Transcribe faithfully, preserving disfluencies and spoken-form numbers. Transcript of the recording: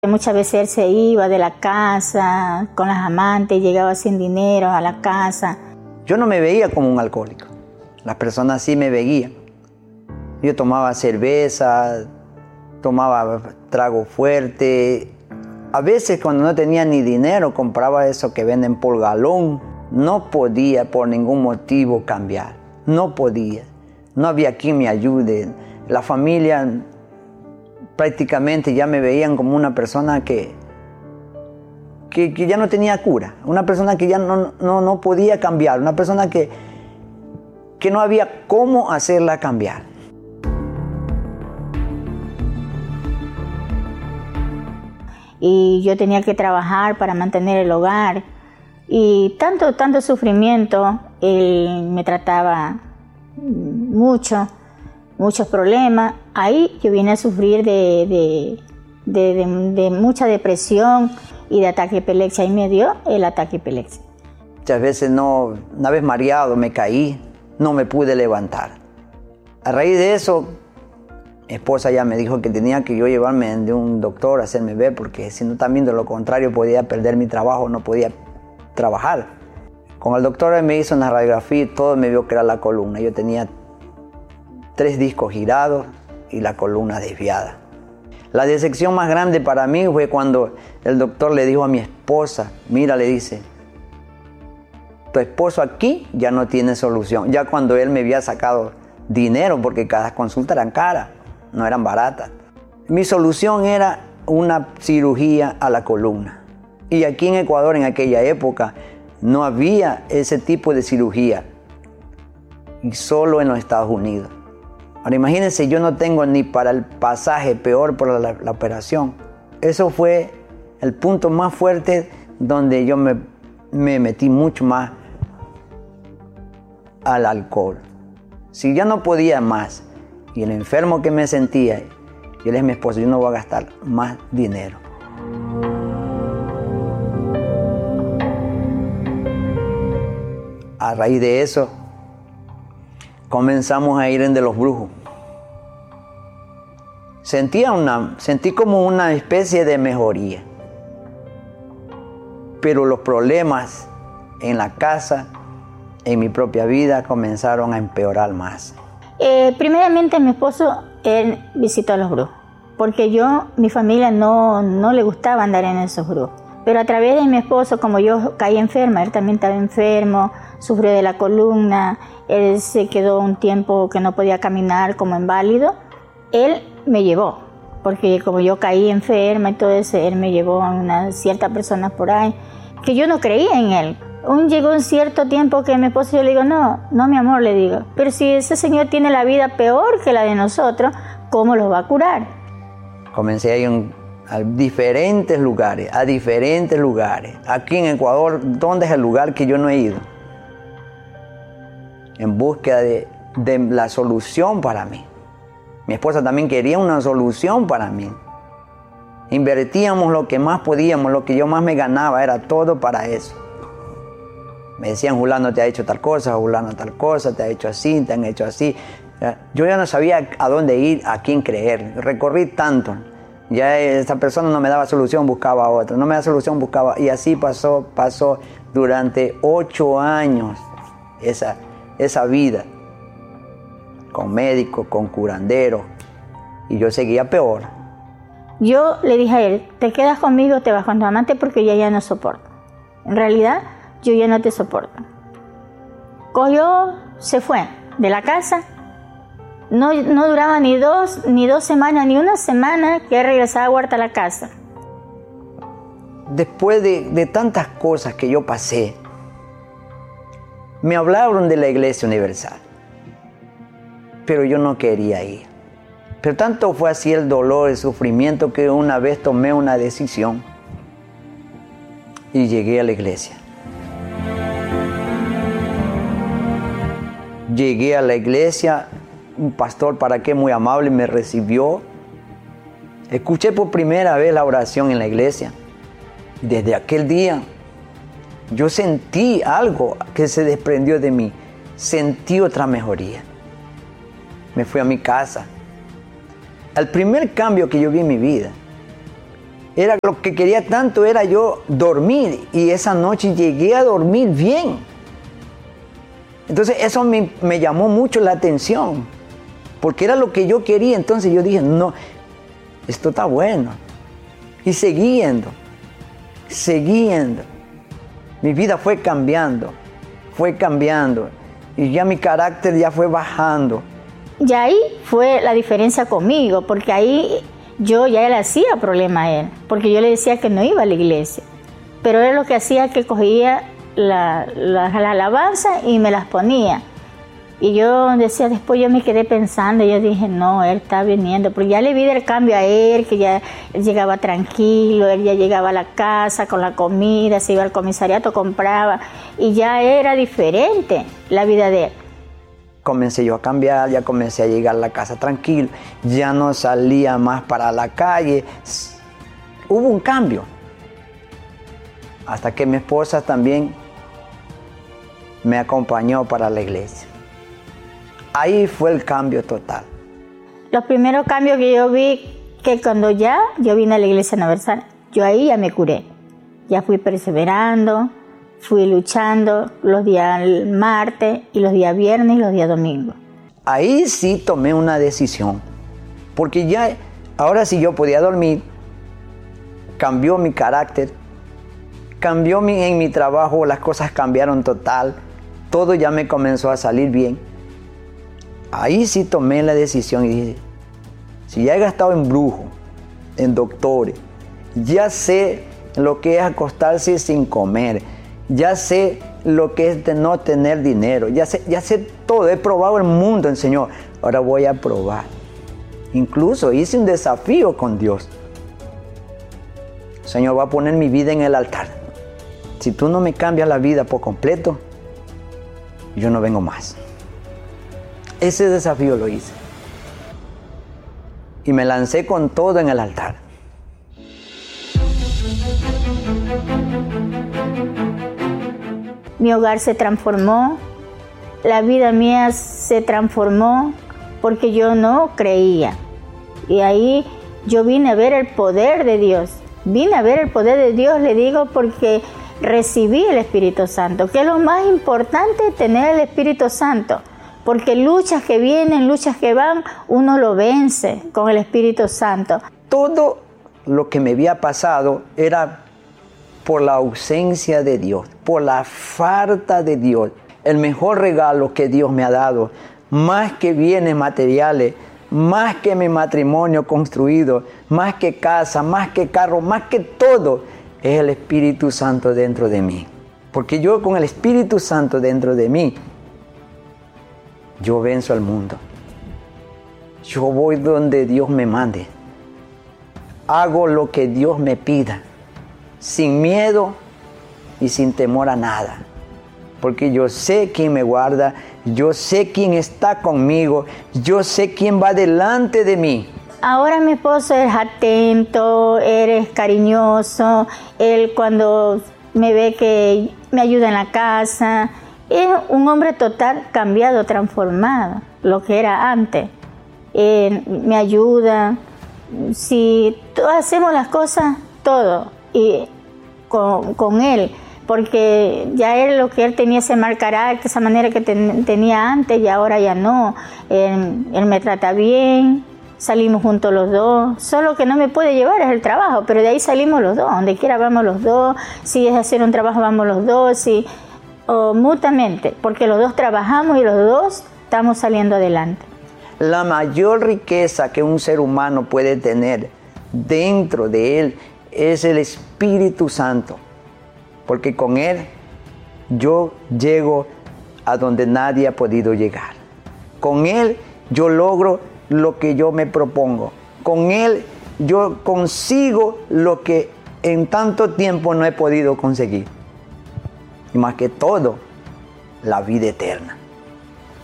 Muchas veces él se iba de la casa con las amantes, llegaba sin dinero a la casa. Yo no me veía como un alcohólico. Las personas sí me veían. Yo tomaba cerveza, tomaba trago fuerte. A veces cuando no tenía ni dinero compraba eso que venden por galón. No podía por ningún motivo cambiar. No podía. No había quien me ayude. La familia prácticamente ya me veían como una persona que, que, que ya no tenía cura. Una persona que ya no, no, no podía cambiar. Una persona que, que no había cómo hacerla cambiar. Y yo tenía que trabajar para mantener el hogar. Y tanto, tanto sufrimiento, él me trataba mucho, muchos problemas. Ahí yo vine a sufrir de, de, de, de, de mucha depresión y de ataque epilepsia. Ahí me dio el ataque epilepsia. Muchas veces no, una vez mareado me caí, no me pude levantar. A raíz de eso, mi esposa ya me dijo que tenía que yo llevarme de un doctor a hacerme ver, porque si no también de lo contrario podía perder mi trabajo, no podía trabajar. Con el doctor me hizo una radiografía y todo me vio que era la columna. Yo tenía tres discos girados y la columna desviada. La decepción más grande para mí fue cuando el doctor le dijo a mi esposa, mira, le dice, tu esposo aquí ya no tiene solución. Ya cuando él me había sacado dinero, porque cada consulta eran caras, no eran baratas. Mi solución era una cirugía a la columna. Y aquí en Ecuador, en aquella época, no había ese tipo de cirugía. Y solo en los Estados Unidos. Ahora imagínense, yo no tengo ni para el pasaje, peor por la, la operación. Eso fue el punto más fuerte donde yo me, me metí mucho más al alcohol. Si ya no podía más, y el enfermo que me sentía, yo le dije a mi esposo, yo no voy a gastar más dinero. A raíz de eso, comenzamos a ir en de los brujos. Sentía una, sentí como una especie de mejoría. Pero los problemas en la casa, en mi propia vida, comenzaron a empeorar más. Eh, primeramente mi esposo, él visitó a los brujos, porque yo, mi familia no, no le gustaba andar en esos brujos. Pero a través de mi esposo, como yo caí enferma, él también estaba enfermo, sufrió de la columna, él se quedó un tiempo que no podía caminar como inválido, él me llevó, porque como yo caí enferma y todo eso, él me llevó a unas ciertas personas por ahí, que yo no creía en él. Un, llegó un cierto tiempo que mi esposo yo le digo, no, no mi amor, le digo, pero si ese señor tiene la vida peor que la de nosotros, ¿cómo lo va a curar? Comencé a ir un, a diferentes lugares, a diferentes lugares. Aquí en Ecuador, ¿dónde es el lugar que yo no he ido? En búsqueda de, de la solución para mí. Mi esposa también quería una solución para mí. Invertíamos lo que más podíamos, lo que yo más me ganaba, era todo para eso. Me decían, Julano te ha hecho tal cosa, Julano tal cosa, te ha hecho así, te han hecho así. Yo ya no sabía a dónde ir, a quién creer. Recorrí tanto. Ya esta persona no me daba solución, buscaba a otra. No me daba solución, buscaba. Y así pasó, pasó durante ocho años esa, esa vida. Con médicos, con curanderos. Y yo seguía peor. Yo le dije a él, te quedas conmigo, te vas con tu amante porque yo ya no soporto. En realidad, yo ya no te soporto. Cogió, se fue de la casa. No, no duraba ni dos, ni dos semanas, ni una semana que regresaba a Huerta a la casa. Después de, de tantas cosas que yo pasé, me hablaron de la Iglesia Universal. Pero yo no quería ir. Pero tanto fue así el dolor, el sufrimiento, que una vez tomé una decisión y llegué a la iglesia. Llegué a la iglesia, un pastor, para qué, muy amable, me recibió. Escuché por primera vez la oración en la iglesia. Desde aquel día yo sentí algo que se desprendió de mí. Sentí otra mejoría. Me fui a mi casa. El primer cambio que yo vi en mi vida Era lo que quería tanto, era yo dormir, y esa noche llegué a dormir bien. Entonces eso me, me llamó mucho la atención, porque era lo que yo quería. Entonces yo dije, no, esto está bueno. Y seguí yendo, seguí yendo. Mi vida fue cambiando, fue cambiando, y ya mi carácter ya fue bajando. Y ahí fue la diferencia conmigo, porque ahí yo ya le hacía problema a él, porque yo le decía que no iba a la iglesia, pero él lo que hacía es que cogía la, la, la alabanza y me las ponía. Y yo decía, después yo me quedé pensando, y yo dije, no, él está viniendo, porque ya le vi el cambio a él, que ya él llegaba tranquilo, él ya llegaba a la casa con la comida, se iba al comisariato, compraba, y ya era diferente la vida de él. Comencé yo a cambiar, ya comencé a llegar a la casa tranquilo, ya no salía más para la calle. Hubo un cambio. Hasta que mi esposa también me acompañó para la iglesia. Ahí fue el cambio total. Los primeros cambios que yo vi, que cuando ya yo vine a la iglesia universal, yo ahí ya me curé. Ya fui perseverando, fui luchando los días martes y los días viernes y los días domingos. Ahí sí tomé una decisión, porque ya, ahora sí yo podía dormir, cambió mi carácter, cambió mi, en mi trabajo, las cosas cambiaron total, todo ya me comenzó a salir bien. Ahí sí tomé la decisión y dije, si ya he gastado en brujos, en doctores, ya sé lo que es acostarse sin comer, ya sé lo que es de no tener dinero, ya sé, ya sé todo, he probado el mundo en Señor, ahora voy a probar. Incluso hice un desafío con Dios. Señor, voy a poner mi vida en el altar. Si tú no me cambias la vida por completo, yo no vengo más. Ese desafío lo hice. Y me lancé con todo en el altar. Mi hogar se transformó, la vida mía se transformó porque yo no creía. Y ahí yo vine a ver el poder de Dios. Vine a ver el poder de Dios, le digo, porque recibí el Espíritu Santo, que es lo más importante, tener el Espíritu Santo. Porque luchas que vienen, luchas que van, uno lo vence con el Espíritu Santo. Todo lo que me había pasado era por la ausencia de Dios, por la falta de Dios. El mejor regalo que Dios me ha dado, más que bienes materiales, más que mi matrimonio construido, más que casa, más que carro, más que todo, es el Espíritu Santo dentro de mí. Porque yo con el Espíritu Santo dentro de mí, yo venzo al mundo. Yo voy donde Dios me mande. Hago lo que Dios me pida, sin miedo y sin temor a nada. Porque yo sé quién me guarda, yo sé quién está conmigo, yo sé quién va delante de mí. Ahora mi esposo es atento, eres cariñoso, él cuando me ve que me ayuda en la casa, es un hombre total, cambiado, transformado, lo que era antes. Eh, me ayuda, si todos hacemos las cosas, todo, y con, con él, porque ya él, lo que él tenía ese mal carácter, esa manera que ten, tenía antes, y ahora ya no. Él, él me trata bien, salimos juntos los dos, solo que no me puede llevar es el trabajo, pero de ahí salimos los dos, donde quiera vamos los dos, si es hacer un trabajo vamos los dos, si... o mutuamente, porque los dos trabajamos y los dos estamos saliendo adelante. La mayor riqueza que un ser humano puede tener dentro de él es el Espíritu Santo, porque con él yo llego a donde nadie ha podido llegar. Con él yo logro lo que yo me propongo. Con él yo consigo lo que en tanto tiempo no he podido conseguir. Y más que todo, la vida eterna.